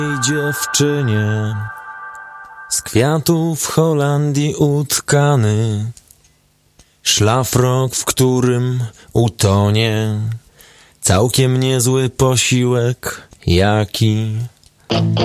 dziewczynie z kwiatów w Holandii utkany, szlafrok, w którym utonie całkiem niezły posiłek, jaki